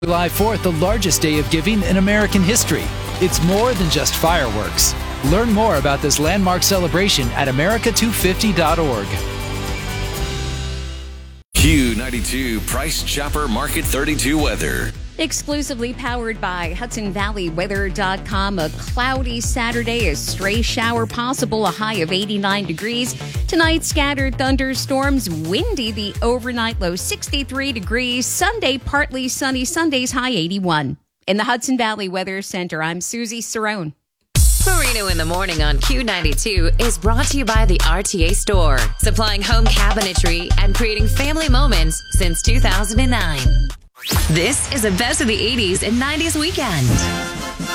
July 4th, the largest day of giving in American history. It's more than just fireworks. Learn more about this landmark celebration at America250.org. Q92 Price Chopper Market 32 weather. Exclusively powered by HudsonValleyWeather.com. A cloudy Saturday, a stray shower possible, a high of 89 degrees. Tonight, scattered thunderstorms, windy, the overnight low 63 degrees. Sunday, partly sunny, Sunday's high 81. In the Hudson Valley Weather Center, I'm Susie Cerrone. Marino in the Morning on Q92 is brought to you by the RTA Store, supplying home cabinetry and creating family moments since 2009. This is the best of the 80s and 90s weekend.